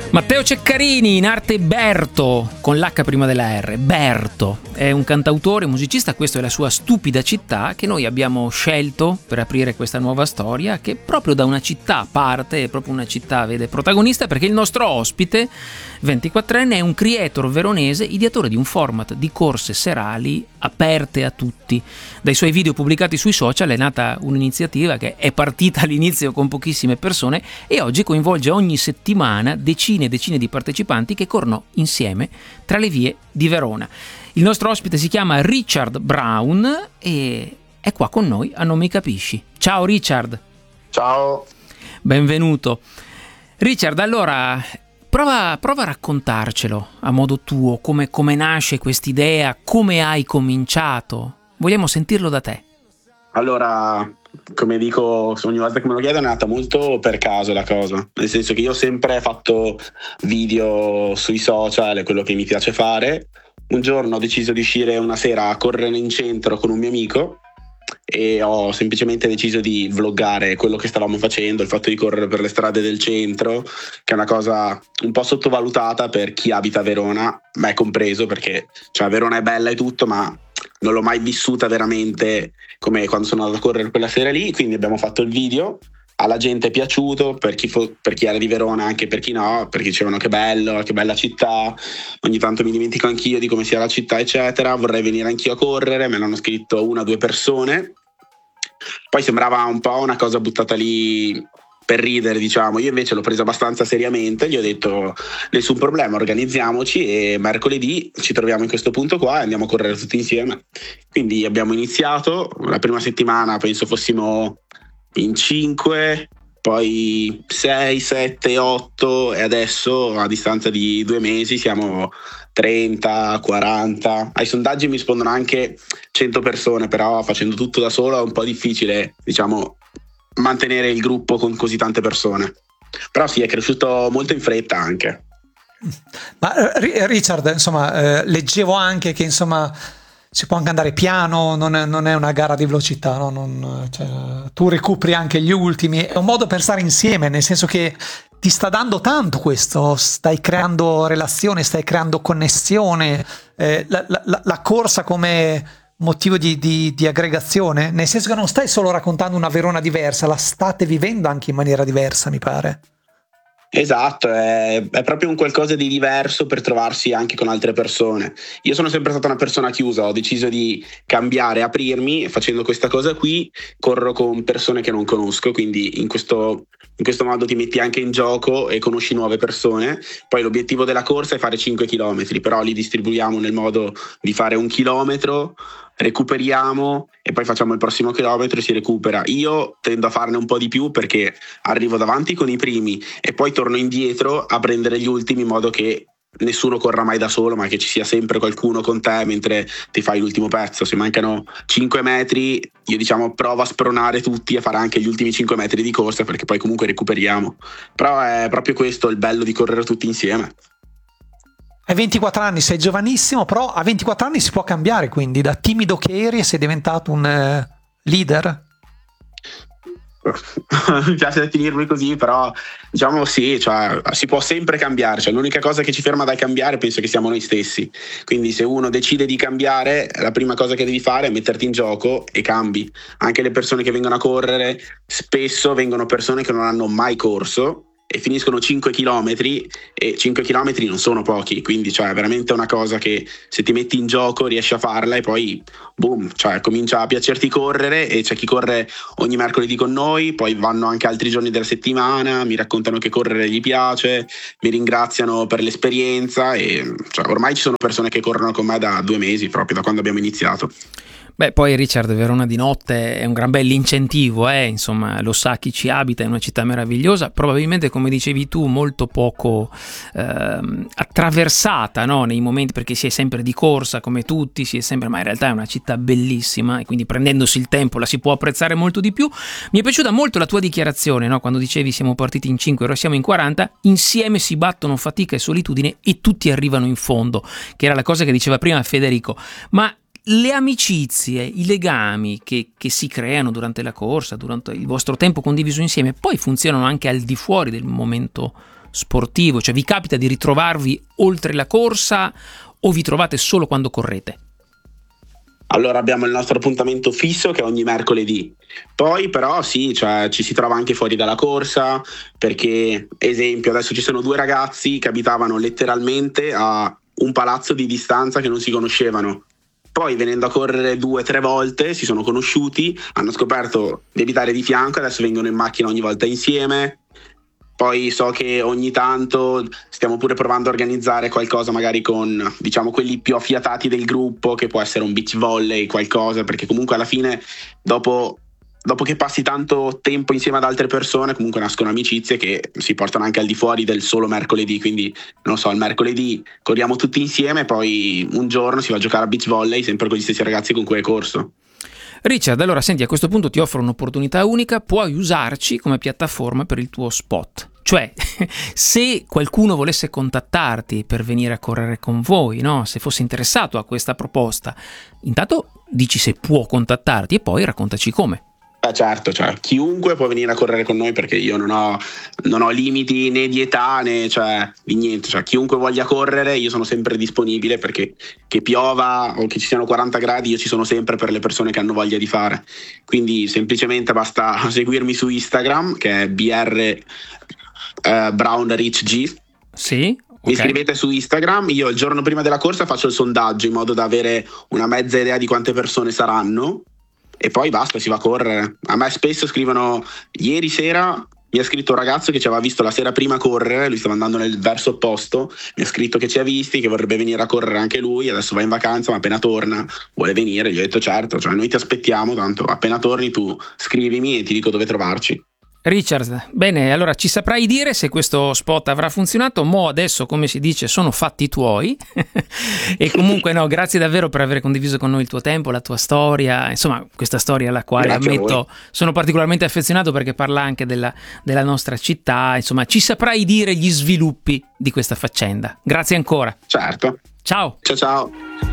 Matteo Ceccarini, in arte Berto, con l'H prima della R. Berto è un cantautore, musicista, questa è la sua Stupida città, che noi abbiamo scelto per aprire questa nuova storia, che proprio da una città parte, proprio una città vede protagonista, perché il nostro ospite, 24enne, è un creator veronese, ideatore di un format di corse serali aperte a tutti. Dai suoi video pubblicati sui social è nata un'iniziativa che è partita all'inizio con pochissime persone e oggi coinvolge ogni settimana decine e decine di partecipanti che corrono insieme tra le vie di Verona. Il nostro ospite si chiama Richard Brown e è qua con noi a Non Mi Capisci. Ciao Richard. Ciao. Benvenuto. Richard, allora prova a raccontarcelo a modo tuo, come nasce quest'idea, come hai cominciato. Vogliamo sentirlo da te. Allora, come dico ogni volta che me lo chiedo, è nata molto per caso la cosa, nel senso che io ho sempre fatto video sui social, è quello che mi piace fare. Un giorno ho deciso di uscire una sera a correre in centro con un mio amico e ho semplicemente deciso di vloggare quello che stavamo facendo, il fatto di correre per le strade del centro, che è una cosa un po' sottovalutata per chi abita a Verona, me compreso, perché cioè, Verona è bella e tutto, ma non l'ho mai vissuta veramente come quando sono andato a correre quella sera lì. Quindi abbiamo fatto il video, alla gente è piaciuto, per chi era di Verona, anche per chi no, perché dicevano che bello, che bella città. Ogni tanto mi dimentico anch'io di come sia la città, eccetera. Vorrei venire anch'io a correre, me l'hanno scritto 1 o 2 persone. Poi sembrava un po' una cosa buttata lì per ridere, diciamo. Io invece l'ho preso abbastanza seriamente, gli ho detto nessun problema, organizziamoci e mercoledì ci troviamo in questo punto qua e andiamo a correre tutti insieme. Quindi abbiamo iniziato, la prima settimana penso fossimo in 5, poi 6, 7, 8 e adesso a distanza di 2 mesi siamo 30, 40. Ai sondaggi mi rispondono anche 100 persone, però facendo tutto da solo è un po' difficile, diciamo, mantenere il gruppo con così tante persone. Però sì, è cresciuto molto in fretta anche. Ma Richard, insomma, leggevo anche che insomma si può anche andare piano, non è una gara di velocità, no? Cioè, tu recuperi anche gli ultimi, è un modo per stare insieme, nel senso che ti sta dando tanto questo, stai creando relazione, stai creando connessione, la corsa come motivo di aggregazione, nel senso che non stai solo raccontando una Verona diversa, la state vivendo anche in maniera diversa, mi pare. Esatto, è proprio un qualcosa di diverso per trovarsi anche con altre persone. Io sono sempre stata una persona chiusa, ho deciso di cambiare, aprirmi, facendo questa cosa qui corro con persone che non conosco, quindi in questo modo ti metti anche in gioco e conosci nuove persone. Poi l'obiettivo della corsa è fare 5 km, però li distribuiamo nel modo di fare 1 chilometro, recuperiamo e poi facciamo il prossimo chilometro e si recupera. Io tendo a farne un po' di più perché arrivo davanti con i primi e poi torno indietro a prendere gli ultimi in modo che nessuno corra mai da solo, ma che ci sia sempre qualcuno con te mentre ti fai l'ultimo pezzo. Se mancano 5 metri, io diciamo provo a spronare tutti a fare anche gli ultimi 5 metri di corsa, perché poi comunque recuperiamo. Però è proprio questo il bello di correre tutti insieme. Hai 24 anni, sei giovanissimo, però a 24 anni si può cambiare, quindi da timido che eri sei diventato un leader? Mi piace definirmi così, però diciamo sì, cioè, si può sempre cambiare, cioè, l'unica cosa che ci ferma dal cambiare penso che siamo noi stessi. Quindi se uno decide di cambiare, la prima cosa che devi fare è metterti in gioco e cambi. Anche le persone che vengono a correre spesso vengono persone che non hanno mai corso e finiscono 5 chilometri e 5 chilometri non sono pochi, quindi cioè è veramente una cosa che se ti metti in gioco riesci a farla e poi boom, cioè comincia a piacerti correre. E c'è chi corre ogni mercoledì con noi, poi vanno anche altri giorni della settimana, mi raccontano che correre gli piace, mi ringraziano per l'esperienza e cioè, ormai ci sono persone che corrono con me da 2 mesi, proprio da quando abbiamo iniziato. Beh, poi Richard, Verona di notte è un gran bell'incentivo, insomma, lo sa chi ci abita, è una città meravigliosa, probabilmente come dicevi tu molto poco attraversata, no? Nei momenti, perché si è sempre di corsa come tutti, ma in realtà è una città bellissima e quindi prendendosi il tempo la si può apprezzare molto di più. Mi è piaciuta molto la tua dichiarazione, no? Quando dicevi siamo partiti in 5, ora siamo in 40, insieme si battono fatica e solitudine e tutti arrivano in fondo, che era la cosa che diceva prima Federico. Ma le amicizie, i legami che si creano durante la corsa, durante il vostro tempo condiviso insieme, poi funzionano anche al di fuori del momento sportivo? Cioè vi capita di ritrovarvi oltre la corsa o vi trovate solo quando correte? Allora abbiamo il nostro appuntamento fisso che è ogni mercoledì, poi però sì, cioè, ci si trova anche fuori dalla corsa, perché esempio adesso ci sono 2 ragazzi che abitavano letteralmente a un palazzo di distanza che non si conoscevano. Poi venendo a correre 2-3 volte si sono conosciuti, hanno scoperto di abitare di fianco, adesso vengono in macchina ogni volta insieme. Poi so che ogni tanto stiamo pure provando a organizzare qualcosa magari con, diciamo, quelli più affiatati del gruppo, che può essere un beach volley, qualcosa, perché comunque alla fine dopo che passi tanto tempo insieme ad altre persone comunque nascono amicizie che si portano anche al di fuori del solo mercoledì, quindi non so, il mercoledì corriamo tutti insieme, poi un giorno si va a giocare a beach volley sempre con gli stessi ragazzi con cui hai corso. Richard, allora senti, a questo punto ti offro un'opportunità unica, puoi usarci come piattaforma per il tuo spot. Cioè, se qualcuno volesse contattarti per venire a correre con voi, no? Se fosse interessato a questa proposta, intanto dici se può contattarti e poi raccontaci come. Certo, cioè, chiunque può venire a correre con noi perché io non ho limiti né di età né di niente, cioè, chiunque voglia correre io sono sempre disponibile, perché che piova o che ci siano 40 gradi io ci sono sempre per le persone che hanno voglia di fare, quindi semplicemente basta seguirmi su Instagram che è br Brown Rich G. Sì. Mi scrivete su Instagram, io il giorno prima della corsa faccio il sondaggio in modo da avere una mezza idea di quante persone saranno e poi basta, si va a correre. A me spesso scrivono, ieri sera mi ha scritto un ragazzo che ci aveva visto la sera prima correre, lui stava andando nel verso opposto, mi ha scritto che ci ha visti, che vorrebbe venire a correre anche lui, adesso va in vacanza ma appena torna vuole venire, gli ho detto certo, cioè noi ti aspettiamo, tanto appena torni tu scrivimi e ti dico dove trovarci. Richard, bene, allora ci saprai dire se questo spot avrà funzionato. Mo adesso, come si dice, sono fatti tuoi. E comunque no, grazie davvero per aver condiviso con noi il tuo tempo, la tua storia, insomma questa storia alla quale grazie ammetto sono particolarmente affezionato perché parla anche della nostra città, insomma ci saprai dire gli sviluppi di questa faccenda. Grazie ancora. Certo. Ciao. Ciao ciao.